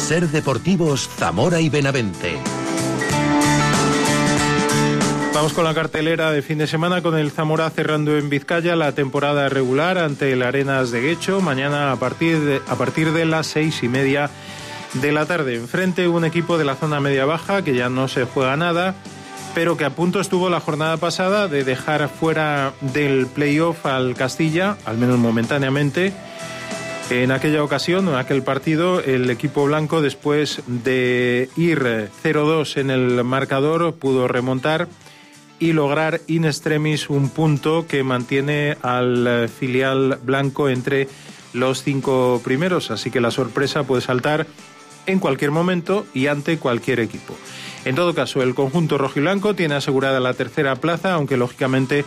Ser Deportivos Zamora y Benavente. Vamos con la cartelera de fin de semana, con el Zamora cerrando en Vizcaya la temporada regular ante el Arenas de Guecho. Mañana a partir de las 6:30 de la tarde. Enfrente un equipo de la zona media-baja que ya no se juega nada, pero que a punto estuvo la jornada pasada de dejar fuera del playoff al Castilla, al menos momentáneamente. En aquella ocasión, en aquel partido, el equipo blanco, después de ir 0-2 en el marcador, pudo remontar y lograr in extremis un punto que mantiene al filial blanco entre los 5 primeros. Así que la sorpresa puede saltar en cualquier momento y ante cualquier equipo. En todo caso, el conjunto rojiblanco tiene asegurada la tercera plaza, aunque lógicamente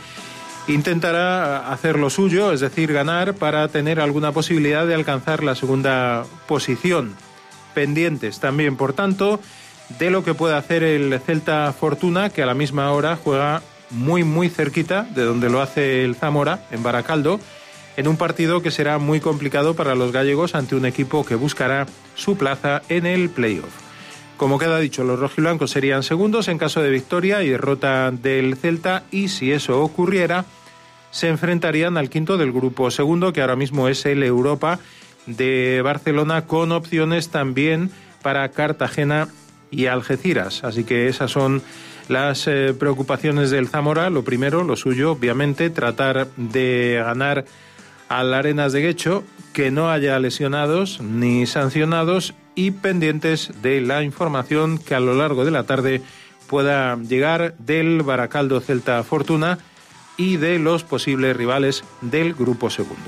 intentará hacer lo suyo, es decir, ganar para tener alguna posibilidad de alcanzar la segunda posición. Pendientes también, por tanto, de lo que puede hacer el Celta Fortuna, que a la misma hora juega muy cerquita de donde lo hace el Zamora, en Baracaldo, en un partido que será muy complicado para los gallegos ante un equipo que buscará su plaza en el playoff. Como queda dicho, los rojiblancos serían segundos en caso de victoria y derrota del Celta, y si eso ocurriera, se enfrentarían al quinto del grupo segundo, que ahora mismo es el Europa de Barcelona, con opciones también para Cartagena y Algeciras. Así que esas son las preocupaciones del Zamora. Lo primero, lo suyo, obviamente, tratar de ganar al Arenas de Guecho, que no haya lesionados ni sancionados, y pendientes de la información que a lo largo de la tarde pueda llegar del Baracaldo Celta Fortuna y de los posibles rivales del grupo segundo.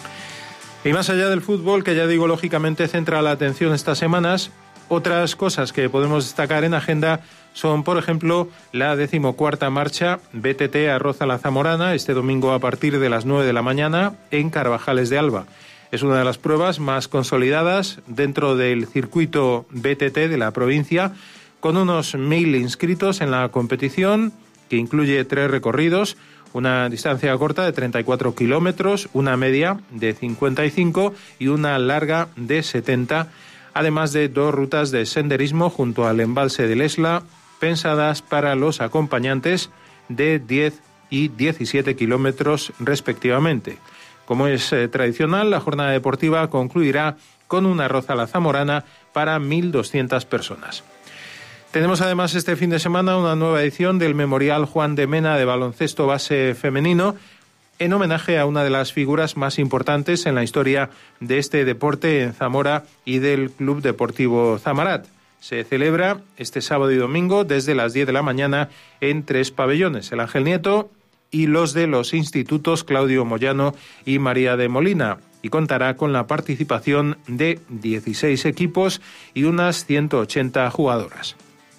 Y más allá del fútbol, que ya digo, lógicamente centra la atención estas semanas, otras cosas que podemos destacar en agenda son, por ejemplo, la 14ª marcha BTT Arroz a la Zamorana, este domingo a partir de las 9 de la mañana en Carvajales de Alba. Es una de las pruebas más consolidadas dentro del circuito BTT de la provincia, con unos 1.000 inscritos en la competición, que incluye 3 recorridos, una distancia corta de 34 kilómetros, una media de 55 y una larga de 70, además de 2 rutas de senderismo junto al embalse del Esla, pensadas para los acompañantes de 10 y 17 kilómetros respectivamente. Como es tradicional, la jornada deportiva concluirá con un arroz a la zamorana para 1.200 personas. Tenemos además este fin de semana una nueva edición del Memorial Juan de Mena de baloncesto base femenino, en homenaje a una de las figuras más importantes en la historia de este deporte en Zamora y del Club Deportivo Zamarat. Se celebra este sábado y domingo desde las 10 de la mañana en 3 pabellones, el Ángel Nieto y los de los institutos Claudio Moyano y María de Molina, y contará con la participación de 16 equipos y unas 180 jugadoras.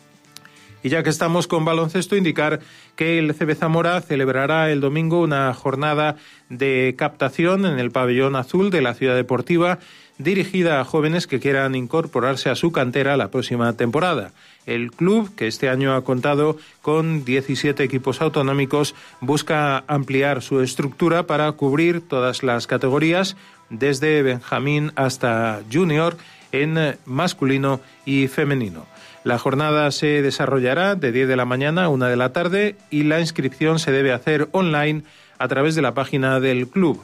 Y ya que estamos con baloncesto, indicar que el CB Zamora celebrará el domingo una jornada de captación en el pabellón azul de la Ciudad Deportiva, dirigida a jóvenes que quieran incorporarse a su cantera la próxima temporada. El club, que este año ha contado con 17 equipos autonómicos, busca ampliar su estructura para cubrir todas las categorías, desde Benjamín hasta Junior, en masculino y femenino. La jornada se desarrollará de 10 de la mañana a 1 de la tarde y la inscripción se debe hacer online a través de la página del club,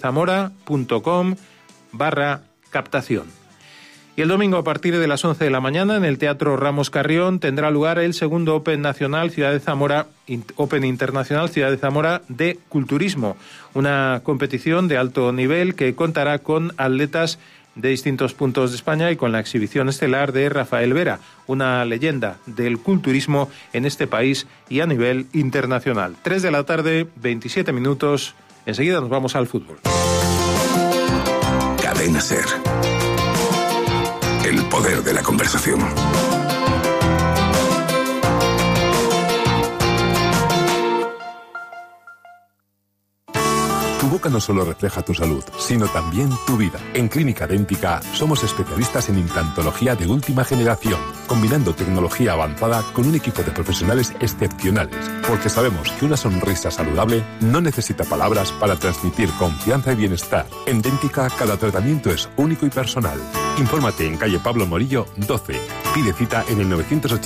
cbzamora.com/captación. Y el domingo a partir de las 11 de la mañana en el Teatro Ramos Carrión tendrá lugar el segundo Open Nacional Ciudad de Zamora, Open Internacional Ciudad de Zamora de Culturismo, una competición de alto nivel que contará con atletas de distintos puntos de España y con la exhibición estelar de Rafael Vera, una leyenda del culturismo en este país y a nivel internacional. 3 de la tarde, 27 minutos. Enseguida nos vamos al fútbol. Cadena SER. El poder de la conversación. Tu boca no solo refleja tu salud, sino también tu vida. En Clínica Dẹ́ntica somos especialistas en implantología de última generación. combinando tecnología avanzada con un equipo de profesionales excepcionales, porque sabemos que una sonrisa saludable no necesita palabras para transmitir confianza y bienestar. En Dentica cada tratamiento es único y personal. Infórmate en calle Pablo Morillo 12. Pide cita en el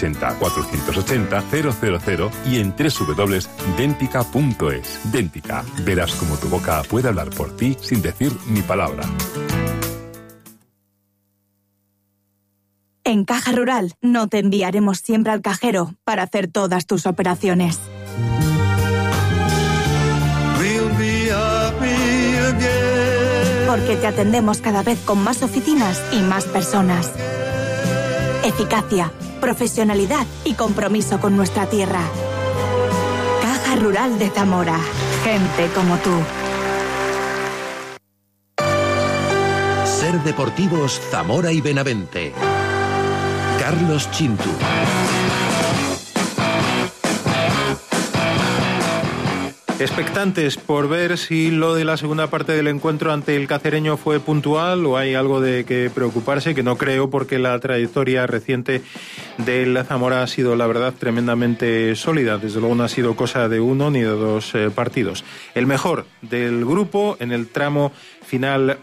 980-480-000 y en www.dentica.es. Dentica. Verás cómo tu boca puede hablar por ti sin decir ni palabra. En Caja Rural no te enviaremos siempre al cajero para hacer todas tus operaciones. Porque te atendemos cada vez con más oficinas y más personas. Eficacia, profesionalidad y compromiso con nuestra tierra. Caja Rural de Zamora. Gente como tú. Ser Deportivos Zamora y Benavente. Carlos Chintu. Expectantes por ver si lo de la segunda parte del encuentro ante el cacereño fue puntual o hay algo de que preocuparse, que no creo, porque la trayectoria reciente del Zamora ha sido, la verdad, tremendamente sólida. Desde luego no ha sido cosa de uno ni de dos partidos. El mejor del grupo en el tramo final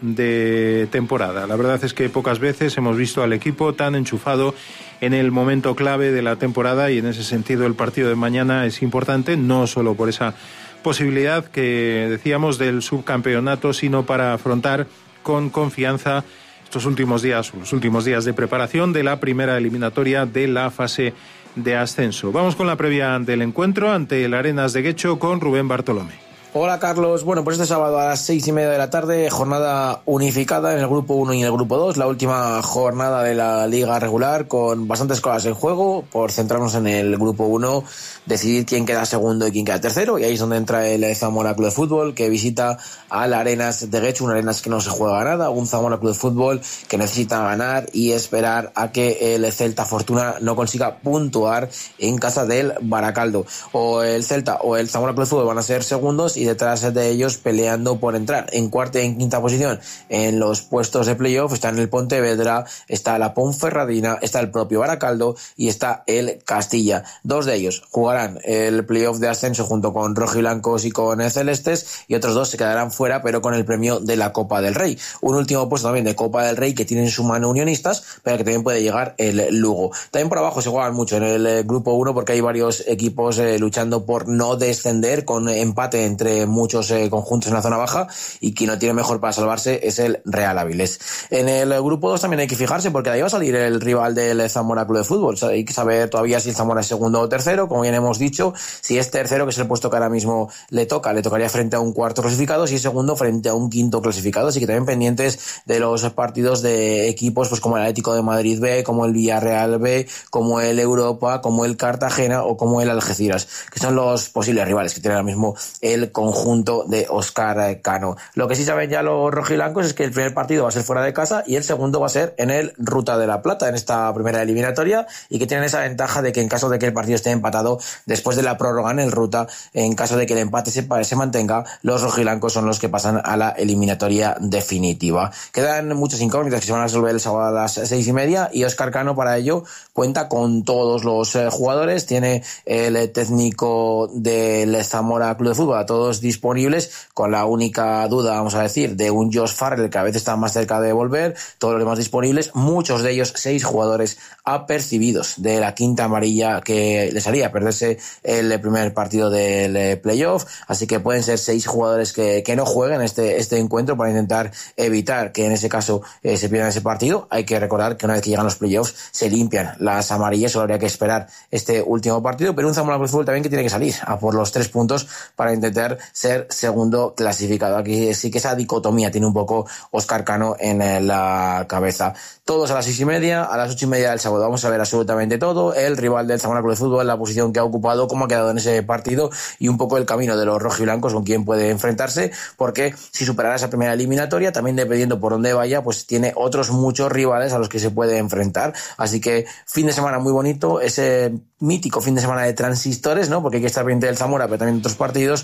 de temporada. La verdad es que pocas veces hemos visto al equipo tan enchufado en el momento clave de la temporada, y en ese sentido el partido de mañana es importante, no solo por esa posibilidad que decíamos del subcampeonato, sino para afrontar con confianza estos últimos días, los últimos días de preparación de la primera eliminatoria de la fase de ascenso. Vamos con la previa del encuentro ante el Arenas de Guecho con Rubén Bartolomé. Hola Carlos, bueno, pues este sábado a las 6:30 de la tarde, jornada unificada en el grupo 1 y en el grupo 2, la última jornada de la liga regular con bastantes cosas en juego. Por centrarnos en el grupo 1, decidir quién queda segundo y quién queda tercero, y ahí es donde entra el Zamora Club de Fútbol, que visita al Arenas de Guecho, un Arenas que no se juega nada, un Zamora Club de Fútbol que necesita ganar y esperar a que el Celta Fortuna no consiga puntuar en casa del Baracaldo. O el Celta o el Zamora Club de Fútbol van a ser segundos, y detrás de ellos peleando por entrar en cuarta y en quinta posición en los puestos de playoff están el Pontevedra, está la Ponferradina, está el propio Baracaldo y está el Castilla. Dos de ellos jugarán el playoff de ascenso junto con rojiblancos y con celestes, y otros dos se quedarán fuera, pero con el premio de la Copa del Rey. Un último puesto también de Copa del Rey que tiene en su mano Unionistas, pero que también puede llegar el Lugo. También por abajo se juegan mucho en el grupo 1 porque hay varios equipos luchando por no descender, con empate entre muchos conjuntos en la zona baja, y quien no tiene mejor para salvarse es el Real Avilés. En el grupo 2 también hay que fijarse, porque de ahí va a salir el rival del Zamora Club de Fútbol. O sea, hay que saber todavía si el Zamora es segundo o tercero, como bien hemos dicho. Si es tercero, que es el puesto que ahora mismo le tocaría frente a un cuarto clasificado; si es segundo, frente a un quinto clasificado. Así que también pendientes de los partidos de equipos pues como el Atlético de Madrid B, como el Villarreal B, como el Europa, como el Cartagena o como el Algeciras, que son los posibles rivales que tiene ahora mismo el conjunto de Óscar Cano. Lo que sí saben ya los rojiblancos es que el primer partido va a ser fuera de casa y el segundo va a ser en el Ruta de la Plata, en esta primera eliminatoria, y que tienen esa ventaja de que en caso de que el partido esté empatado después de la prórroga en el Ruta, en caso de que el empate se mantenga, los rojiblancos son los que pasan a la eliminatoria definitiva. Quedan muchas incógnitas que se van a resolver el sábado a las 6:30, y Óscar Cano para ello cuenta con todos los jugadores. Tiene el técnico del Zamora Club de Fútbol a todos disponibles, con la única duda, vamos a decir, de un Josh Farrell, que a veces está más cerca de volver. Todos los demás disponibles, muchos de ellos 6 jugadores apercibidos de la quinta amarilla que les haría perderse el primer partido del playoff, así que pueden ser 6 jugadores que no jueguen este encuentro para intentar evitar que en ese caso se pierdan ese partido. Hay que recordar que una vez que llegan los playoffs se limpian las amarillas, solo habría que esperar este último partido, pero un Zamora Club de Fútbol también que tiene que salir a por los 3 puntos para intentar ser segundo clasificado. Aquí sí que esa dicotomía tiene un poco Óscar Cano en la cabeza. Todos a las 6:30, a las 8:30 del sábado vamos a ver absolutamente todo: el rival del Zamora Club de Fútbol, la posición que ha ocupado, cómo ha quedado en ese partido, y un poco el camino de los rojiblancos con quién puede enfrentarse, porque si superará esa primera eliminatoria, también dependiendo por dónde vaya, pues tiene otros muchos rivales a los que se puede enfrentar. Así que fin de semana muy bonito, ese mítico fin de semana de transistores, ¿no? Porque hay que estar pendiente del Zamora, pero también de otros partidos, así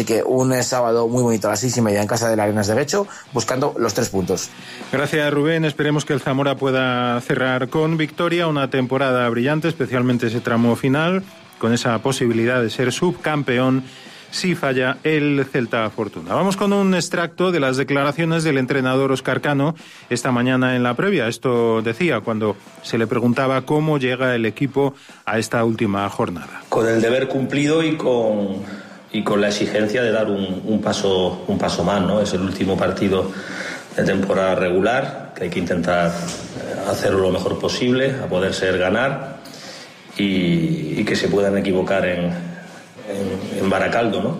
Así que un sábado muy bonito a las 6:30 en casa de las Arenas de Guecho, buscando los 3 puntos. Gracias, Rubén. Esperemos que el Zamora pueda cerrar con victoria una temporada brillante, especialmente ese tramo final, con esa posibilidad de ser subcampeón si falla el Celta Fortuna. Vamos con un extracto de las declaraciones del entrenador Óscar Cano esta mañana en la previa. Esto decía cuando se le preguntaba cómo llega el equipo a esta última jornada. Con el deber cumplido y con la exigencia de dar un paso más, ¿no? Es el último partido de temporada regular, que hay que intentar hacerlo lo mejor posible, a poder ser ganar y que se puedan equivocar en Baracaldo, ¿no?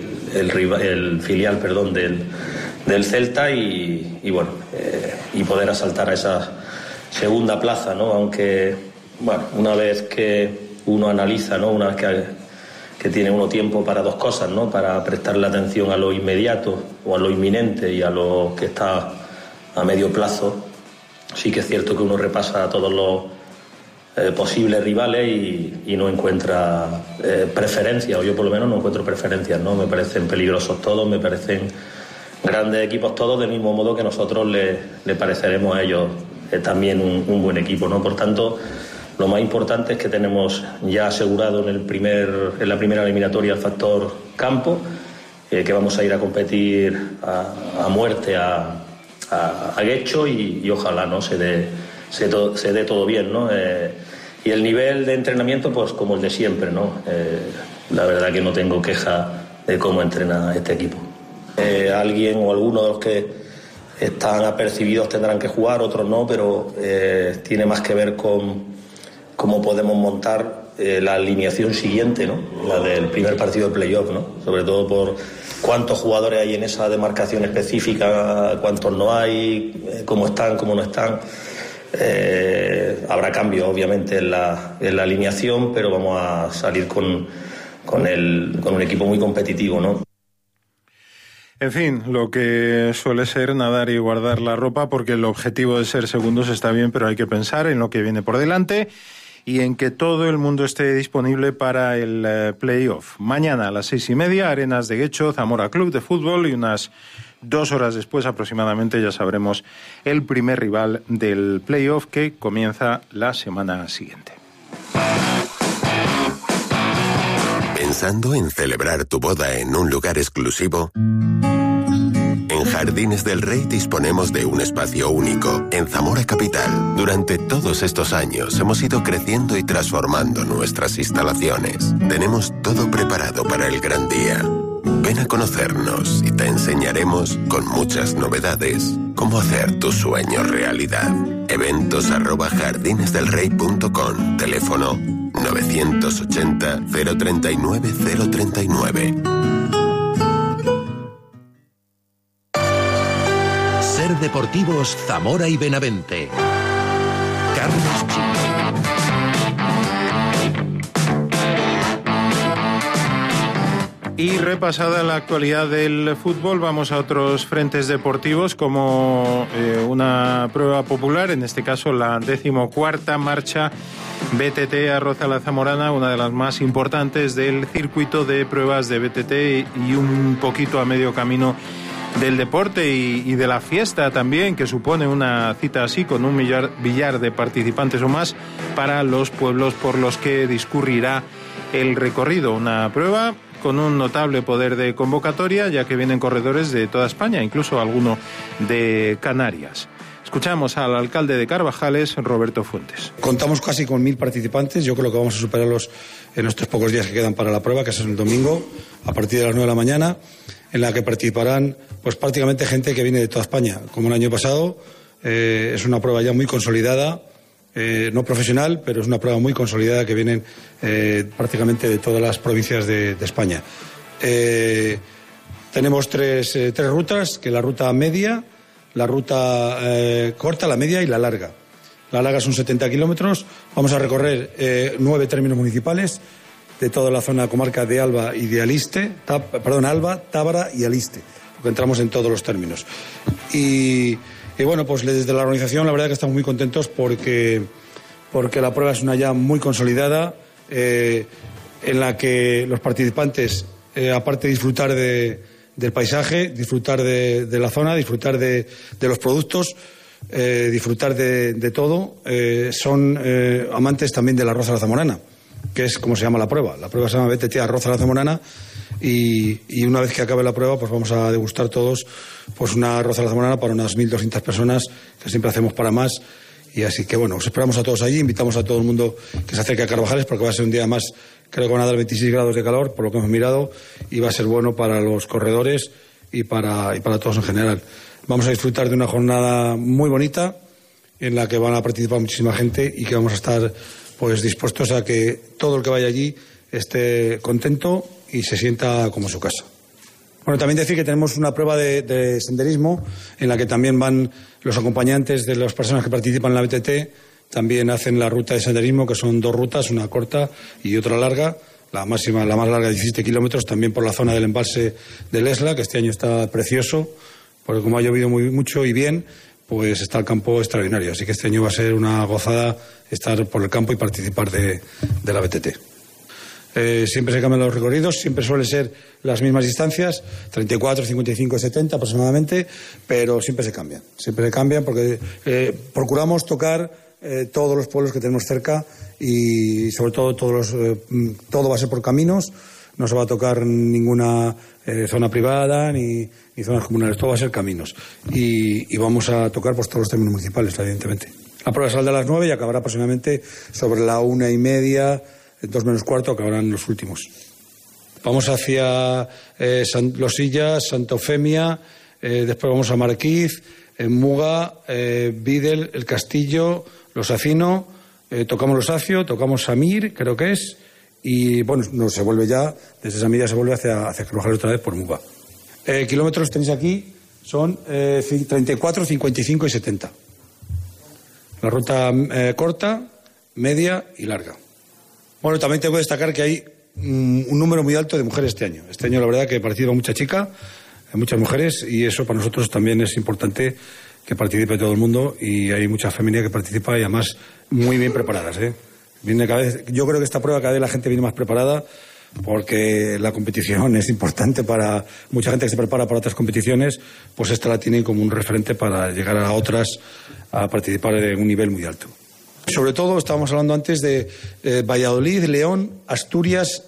El filial, del Celta y bueno, y poder asaltar a esa segunda plaza, ¿no? Aunque, bueno, una vez que uno analiza, ¿no? Una vez que tiene uno tiempo para 2 cosas, ¿no? Para prestarle atención a lo inmediato o a lo inminente y a lo que está a medio plazo, sí que es cierto que uno repasa a todos los posibles rivales y no encuentra preferencias, o yo por lo menos no encuentro preferencias, ¿no? Me parecen peligrosos todos, me parecen grandes equipos todos, del mismo modo que nosotros le pareceremos a ellos también un buen equipo, ¿no? Por tanto, lo más importante es que tenemos ya asegurado en la primera eliminatoria el factor campo, que vamos a ir a competir a muerte a Guecho y ojalá, ¿no? se dé todo bien, ¿no? Y el nivel de entrenamiento, pues como el de siempre, ¿no? La verdad que no tengo queja de cómo entrena este equipo. Alguien o alguno de los que están apercibidos tendrán que jugar, otros no, pero tiene más que ver con cómo podemos montar la alineación siguiente, ¿no? La del primer partido de playoff, ¿no? Sobre todo por cuántos jugadores hay en esa demarcación específica, cuántos no hay, cómo están, cómo no están. Habrá cambios obviamente en la alineación, pero vamos a salir con un equipo muy competitivo, ¿no? En fin, lo que suele ser nadar y guardar la ropa, porque el objetivo de ser segundos está bien, pero hay que pensar en lo que viene por delante y en que todo el mundo esté disponible para el playoff. Mañana a las 6:30, Arenas de Guecho, Zamora Club de Fútbol, y unas 2 horas después aproximadamente ya sabremos el primer rival del playoff, que comienza la semana siguiente. ¿Pensando en celebrar tu boda en un lugar exclusivo? En Jardines del Rey disponemos de un espacio único en Zamora Capital. Durante todos estos años hemos ido creciendo y transformando nuestras instalaciones. Tenemos todo preparado para el gran día. Ven a conocernos y te enseñaremos, con muchas novedades, cómo hacer tu sueño realidad. eventos@jardinesdelrey.com. Teléfono 980 039 039. Ser Deportivos Zamora y Benavente. Carlos Chinto. Y repasada la actualidad del fútbol, vamos a otros frentes deportivos, como una prueba popular, en este caso la 14ª marcha BTT Arroza la Zamorana, una de las más importantes del circuito de pruebas de BTT y un poquito a medio camino del deporte y de la fiesta también, que supone una cita así con un millar de participantes o más para los pueblos por los que discurrirá el recorrido. Una prueba con un notable poder de convocatoria, ya que vienen corredores de toda España, incluso alguno de Canarias. Escuchamos al alcalde de Carvajales, Roberto Fuentes. Contamos casi con 1000 participantes. Yo creo que vamos a superarlos en estos pocos días que quedan para la prueba, que es el domingo, a partir de las 9 de la mañana, en la que participarán pues prácticamente gente que viene de toda España. Como el año pasado, es una prueba ya muy consolidada, no profesional, pero es una prueba muy consolidada, que vienen prácticamente de todas las provincias de España. Tenemos tres rutas, que la ruta media, la ruta corta, la media y la larga. La larga son 70 kilómetros. Vamos a recorrer 9 términos municipales de toda la zona comarca de Alba y de Aliste, Alba, Tábara y Aliste, porque entramos en todos los términos. Y bueno, pues desde la organización la verdad que estamos muy contentos porque la prueba es una ya muy consolidada, en la que los participantes aparte de disfrutar del paisaje, disfrutar de la zona, disfrutar de los productos, disfrutar de todo, son amantes también del arroz a la zamorana, que es como se llama la prueba. La prueba se llama BTT Arroz a la Zamorana y una vez que acabe la prueba pues vamos a degustar todos pues una arroz a la zamorana para unas 1.200 personas, que siempre hacemos para más. Y así que bueno, os esperamos a todos allí, invitamos a todo el mundo que se acerque a Carvajales porque va a ser un día más, creo que van a dar 26 grados de calor, por lo que hemos mirado, y va a ser bueno para los corredores y para todos en general. Vamos a disfrutar de una jornada muy bonita en la que van a participar muchísima gente y que vamos a estar pues dispuestos a que todo el que vaya allí esté contento y se sienta como en su casa. Bueno, también decir que tenemos una prueba de senderismo en la que también van los acompañantes de las personas que participan en la BTT, también hacen la ruta de senderismo, que son 2 rutas, una corta y otra larga. La más larga, 17 kilómetros, también por la zona del embalse del Esla, que este año está precioso, porque como ha llovido mucho y bien, pues está el campo extraordinario. Así que este año va a ser una gozada estar por el campo y participar de la BTT. Siempre se cambian los recorridos, siempre suelen ser las mismas distancias, 34, 55, 70 aproximadamente, pero siempre se cambian porque procuramos tocar todos los pueblos que tenemos cerca y sobre todo todo va a ser por caminos, no se va a tocar ninguna zona privada ni zonas comunales, todo va a ser caminos y vamos a tocar pues todos los términos municipales, evidentemente. La prueba saldrá a las 9 y acabará aproximadamente sobre la 1:30, 2 menos cuarto, acabarán los últimos. Vamos hacia Losillas, Santa Eufemia, después vamos a Marquiz, Muga, Videl, El Castillo, Los Acino, tocamos Los Acio, tocamos Samir, creo que es, y bueno, no se vuelve ya, desde Samir ya se vuelve hacia Carvajal otra vez por Muga. Kilómetros tenéis aquí, son 34, 55 y 70. La ruta corta, media y larga. Bueno, también tengo que destacar que hay un número muy alto de mujeres este año. Este año la verdad que participa mucha chica, muchas mujeres, y eso para nosotros también es importante, que participe todo el mundo, y hay mucha femenina que participa y además muy bien preparadas. Yo creo que esta prueba cada vez la gente viene más preparada porque la competición es importante para mucha gente que se prepara para otras competiciones, pues esta la tiene como un referente para llegar a otras a participar de un nivel muy alto. Sobre todo, estábamos hablando antes de Valladolid, León, Asturias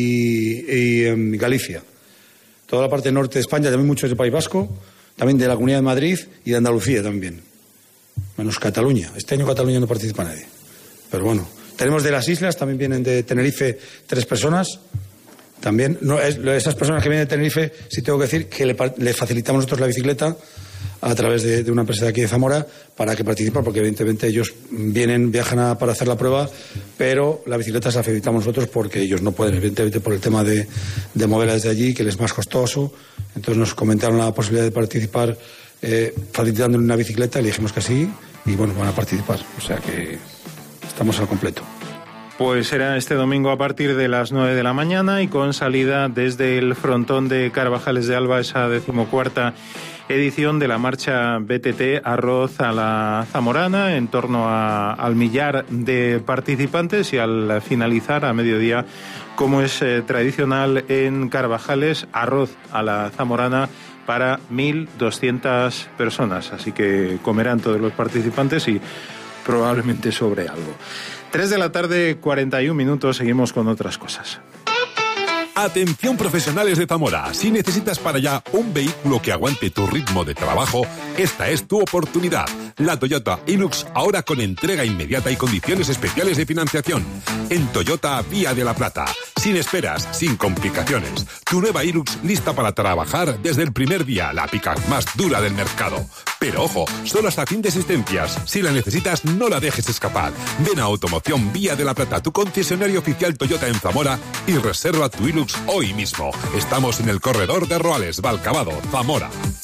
y Galicia. Toda la parte norte de España, también muchos del País Vasco, también de la Comunidad de Madrid y de Andalucía también. Menos Cataluña. Este año Cataluña no participa nadie. Pero bueno, tenemos de las islas, también vienen de Tenerife 3 personas. También, esas personas que vienen de Tenerife, sí tengo que decir que le facilitamos nosotros la bicicleta a través de una empresa de aquí de Zamora para que participen, porque evidentemente ellos viajan para hacer la prueba, pero la bicicleta se la facilitamos nosotros porque ellos no pueden, evidentemente por el tema de moverla desde allí, que les es más costoso. Entonces nos comentaron la posibilidad de participar facilitándole una bicicleta, y le dijimos que sí, y bueno, van a participar, o sea que estamos al completo. Pues será este domingo a partir de las 9 de la mañana y con salida desde el frontón de Carvajales de Alba, esa 14ª edición de la marcha BTT Arroz a la Zamorana, en torno al millar de participantes, y al finalizar a mediodía, como es tradicional en Carvajales, arroz a la Zamorana para 1.200 personas. Así que comerán todos los participantes y probablemente sobre algo. 3 de la tarde, 41 minutos, seguimos con otras cosas. Atención profesionales de Zamora, si necesitas para allá un vehículo que aguante tu ritmo de trabajo, esta es tu oportunidad. La Toyota Hilux, ahora con entrega inmediata y condiciones especiales de financiación. En Toyota Vía de la Plata, sin esperas, sin complicaciones. Tu nueva Hilux lista para trabajar desde el primer día, la pick-up más dura del mercado. Pero ojo, solo hasta fin de existencias. Si la necesitas, no la dejes escapar. Ven a Automoción Vía de la Plata, tu concesionario oficial Toyota en Zamora, y reserva tu Hilux hoy mismo. Estamos en el corredor de Roales, Valcavado, Zamora.